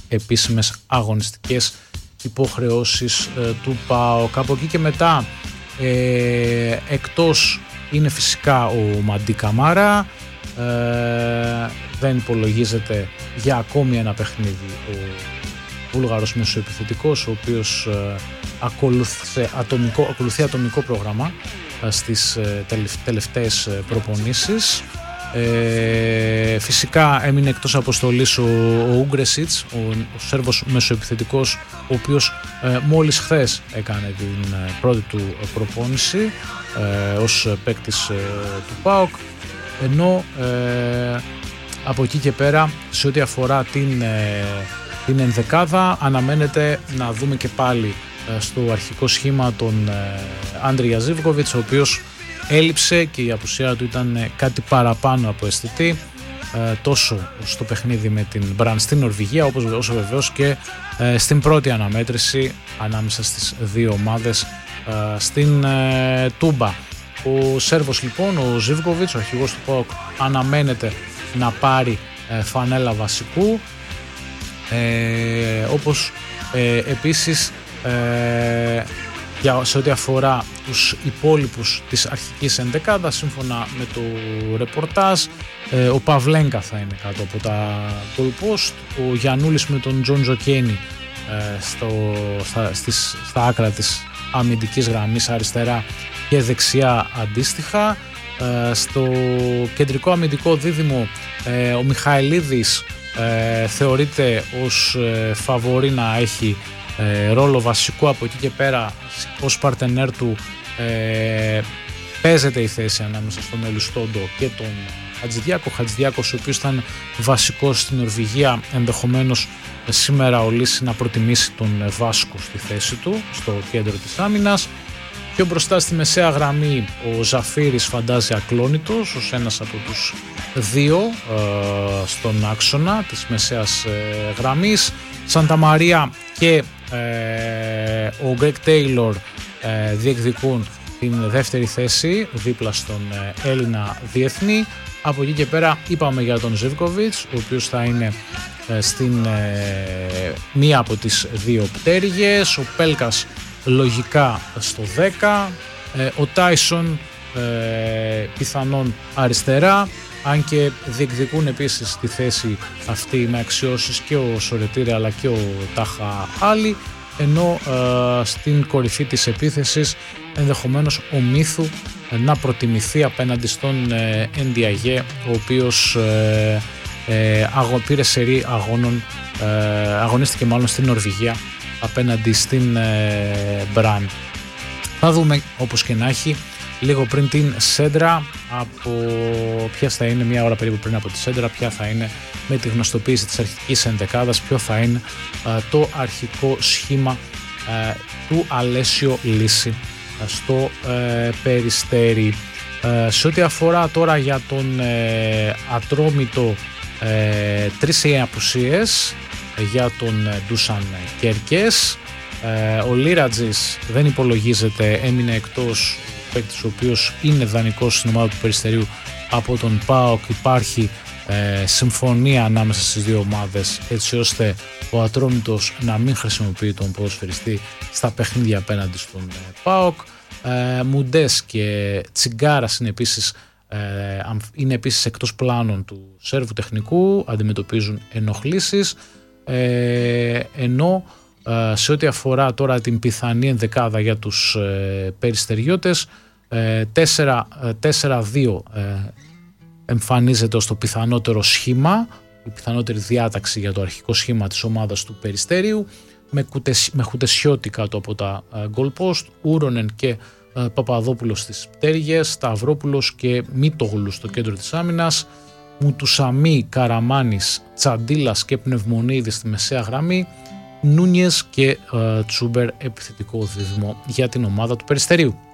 επίσημες αγωνιστικές υποχρεώσεις του ΠΑΟΚ. Από εκεί και μετά εκτός είναι φυσικά ο Μαντί Καμάρα, δεν υπολογίζεται για ακόμη ένα παιχνίδι ο Βούλγαρος μεσοεπιθετικός, ο οποίος ακολουθεί ατομικό πρόγραμμα στις τελευταίες προπονήσεις. Φυσικά έμεινε εκτός αποστολής ο Ούγκρεσιτς, ο Σέρβος μεσοεπιθετικός, ο οποίος μόλις χθες έκανε την πρώτη του προπόνηση ως παίκτης του ΠΑΟΚ, ενώ από εκεί και πέρα σε ό,τι αφορά την ενδεκάδα αναμένεται να δούμε και πάλι στο αρχικό σχήμα τον Άντρια Ζίβκοβιτς, ο οποίος έλειψε και η απουσία του ήταν κάτι παραπάνω από αισθητή, τόσο στο παιχνίδι με την Μπραν στην Νορβηγία, όσο βεβαίως και στην πρώτη αναμέτρηση ανάμεσα στις δύο ομάδες στην Τούμπα. Ο Σέρβος λοιπόν, ο Ζίβκοβιτς, ο αρχηγός του ΠΑΟΚ, αναμένεται να πάρει φανέλα βασικού, όπως επίσης σε ό,τι αφορά τους υπόλοιπους της αρχικής ενδεκάδας, σύμφωνα με το ρεπορτάζ, ο Παυλένκα θα είναι κάτω από τα goal post, ο Γιαννούλης με τον Τζον Τζοκένι στα άκρα της αμυντικής γραμμής, αριστερά και δεξιά αντίστοιχα. Στο κεντρικό αμυντικό δίδυμο ο Μιχαηλίδης θεωρείται ως φαβορί να έχει ρόλο βασικό. Από εκεί και πέρα ως παρτενέρ του παίζεται η θέση ανάμεσα στον Ελουστόντο και τον Χατζηδιάκος, ο οποίος ήταν βασικός στην Νορβηγία. Ενδεχομένως σήμερα ο Λύση να προτιμήσει τον Βάσκο στη θέση του στο κέντρο της άμυνας. Πιο μπροστά στη μεσαία γραμμή ο Ζαφύρης φαντάζει ακλόνητος ως ένας από τους δύο στον άξονα της μεσαίας γραμμής. Σανταμαρία και ο Γκρέγκ Τέιλορ διεκδικούν την δεύτερη θέση δίπλα στον Έλληνα διεθνή. Από εκεί και πέρα είπαμε για τον Ζίβκοβιτς, ο οποίος θα είναι στην μία από τις δύο πτέρυγες, ο Πέλκας λογικά στο 10, ο Τάισον πιθανόν αριστερά, αν και διεκδικούν επίσης τη θέση αυτή με αξιώσεις και ο Σορετήρε αλλά και ο Τάχα Άλλη, ενώ στην κορυφή της επίθεσης ενδεχομένως ο Μύθου να προτιμηθεί απέναντι στον Ενδιαγέ, ο οποίος πήρε σερί αγώνων, αγωνίστηκε μάλλον στην Νορβηγία απέναντι στην Μπραν. Θα δούμε όπως και να έχει λίγο πριν την Σέντρα, από ποια θα είναι, μια ώρα περίπου πριν από τη Σέντρα, ποια θα είναι με τη γνωστοποίηση της αρχικής ενδεκάδας, ποιο θα είναι το αρχικό σχήμα του Αλέσιο Λύση στο Περιστέρι. Σε ό,τι αφορά τώρα για τον Ατρόμητο, 3 απουσίες για τον Ντούσαν Κέρκες. Ο Λίρατζης δεν υπολογίζεται, έμεινε εκτός, ο παίκτης ο οποίος είναι δανεικός στην ομάδα του Περιστερίου από τον ΠΑΟΚ. Υπάρχει συμφωνία ανάμεσα στις δύο ομάδες έτσι ώστε ο Ατρόμητος να μην χρησιμοποιεί τον ποδοσφαιριστή στα παιχνίδια απέναντι στον ΠΑΟΚ. Μουντές και Τσιγκάρας είναι επίσης εκτός πλάνων του Σέρβου τεχνικού, αντιμετωπίζουν ενοχλήσεις, ενώ σε ό,τι αφορά τώρα την πιθανή ενδεκάδα για τους περιστεριώτες, 4-2 εμφανίζεται ως το πιθανότερο σχήμα, η πιθανότερη διάταξη για το αρχικό σχήμα της ομάδας του Περιστέριου, με Χουτεσιώτη κάτω από τα goal post, Ούρονεν και Παπαδόπουλος στις πτέρυγες, Σταυρόπουλος και Μήτογλου στο κέντρο της άμυνας, Μουτουσαμί, Καραμάνης, Τσαντίλας και Πνευμονίδης στη μεσαία γραμμή, Νούνιες και Τσούμπερ επιθετικό δίδυμο για την ομάδα του Περιστερίου.